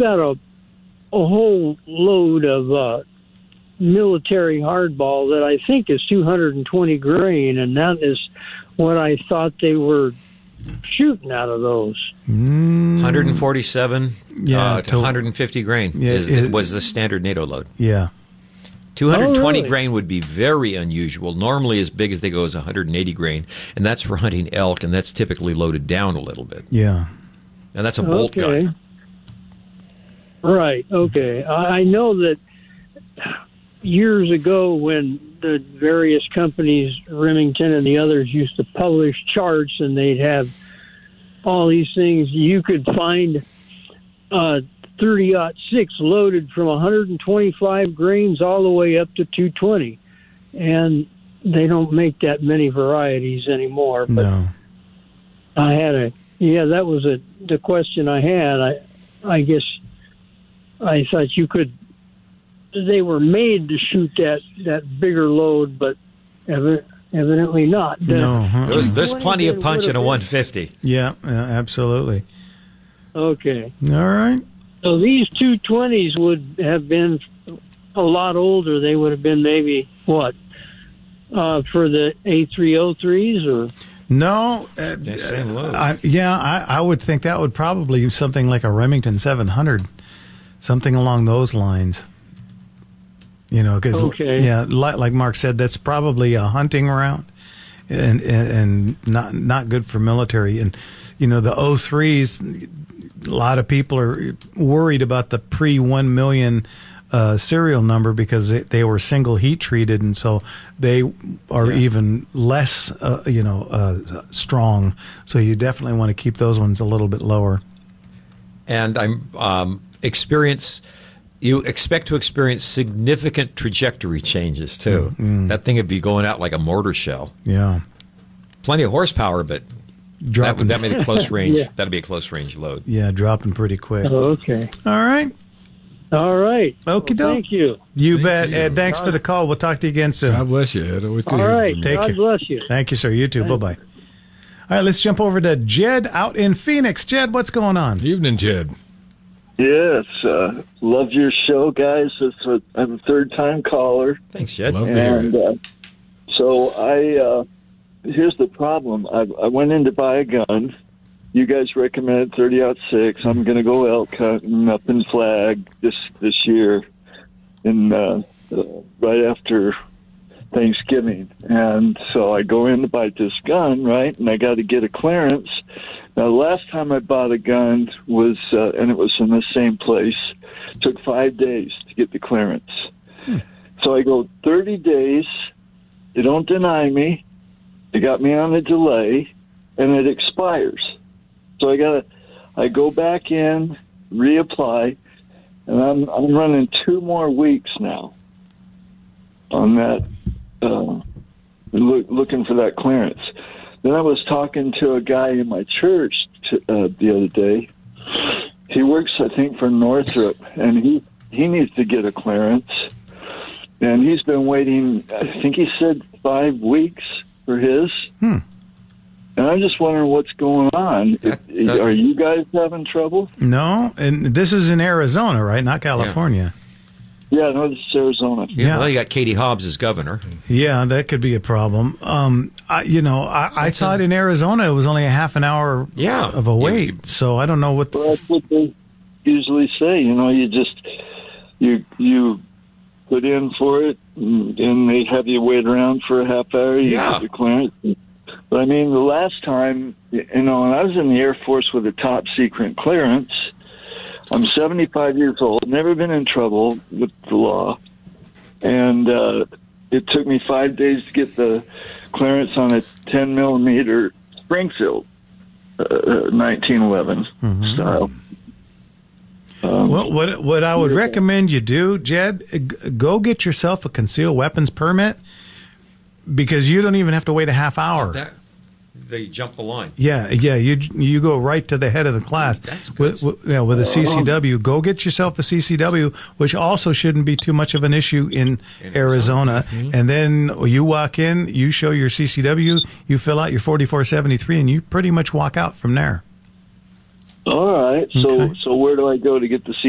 got a whole load of military hardball that I think is 220 grain, and that is what I thought they were shooting out of those. 147 to 150 grain was the standard NATO load. Yeah. 220 grain would be very unusual. Normally, as big as they go is 180 grain, and that's for hunting elk, and that's typically loaded down a little bit. Yeah. And that's a bolt gun. Right, okay. I know that years ago when the various companies, Remington and the others, used to publish charts, and they'd have all these things, you could find 30-06 loaded from 125 grains all the way up to 220. And they don't make that many varieties anymore. But No. I had that was the question I had. I guess I thought they were made to shoot that bigger load, but evidently not. No. There's plenty of punch in a 150. Yeah, absolutely. Okay. All right. So these 220s would have been a lot older. They would have been maybe, what, for the A303s or? No. Same load. I would think that would probably be something like a Remington 700, something along those lines. You know, because like Mark said, that's probably a hunting round, and not good for military. And you know, the 03s, a lot of people are worried about the pre-1 million serial number because they were single heat treated, and so they are even less strong. So you definitely want to keep those ones a little bit lower. And You expect to experience significant trajectory changes, too. That thing would be going out like a mortar shell. Yeah. Plenty of horsepower, but that made a close range. That'd be a close range load. Yeah, dropping pretty quick. Oh, okay. All right. Okie doke. Thank you. You bet, Ed. Thanks for the call. We'll talk to you again soon. God bless you, Ed. Always good All right. Take God care. bless you. Thank you, sir. You too. Bye-bye. All right, let's jump over to Jed out in Phoenix. Jed, what's going on? Evening, Jed. Yes, love your show, guys. I'm a third-time caller. Thanks, Jed. Love to hear it. So here's the problem. I went in to buy a gun. You guys recommended 30-06. I'm going to go elk hunting up in Flag this year, right after Thanksgiving. And so I go in to buy this gun, right? And I got to get a clearance. Now, the last time I bought a gun was, and it was in the same place, took 5 days to get the clearance. So I go 30 days. They don't deny me. They got me on a delay, and it expires. So I go back in, reapply, and I'm running 2 more weeks now on that, looking for that clearance. Then I was talking to a guy in my church the other day. He works, I think, for Northrop, and he needs to get a clearance. And he's been waiting, I think he said 5 weeks for his. And I'm just wondering what's going on. Are you guys having trouble? No, and this is in Arizona, right? Not California. Yeah, no, this is Arizona. Yeah. Well, you got Katie Hobbs as governor. Yeah, that could be a problem. I thought in Arizona it was only a half an hour of a wait, so I don't know what. Well, that's what they usually say. You know, you just you put in for it, and they have you wait around for a half hour. You get the clearance. But I mean, the last time, when I was in the Air Force with a top secret clearance. I'm 75 years old, never been in trouble with the law, and it took me 5 days to get the clearance on a 10-millimeter Springfield 1911 style. Well, what I would recommend you do, Jed, go get yourself a concealed weapons permit, because you don't even have to wait a half hour. They jump the line. Yeah. You go right to the head of the class. That's good. With a CCW. Go get yourself a CCW, which also shouldn't be too much of an issue in Arizona. And then you walk in, you show your CCW, you fill out your 4473, and you pretty much walk out from there. All right. So where do I go to get the